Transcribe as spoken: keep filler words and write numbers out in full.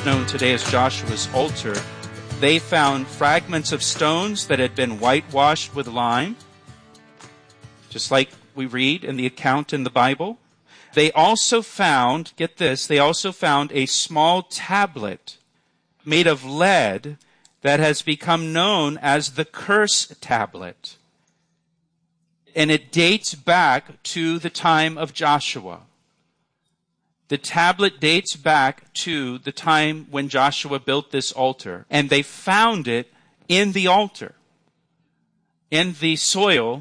known today as Joshua's altar, they found fragments of stones that had been whitewashed with lime, just like we read in the account in the Bible. They also found, get this, they also found a small tablet made of lead that has become known as the curse tablet. And it dates back to the time of Joshua. The tablet dates back to the time when Joshua built this altar. And they found it in the altar, in the soil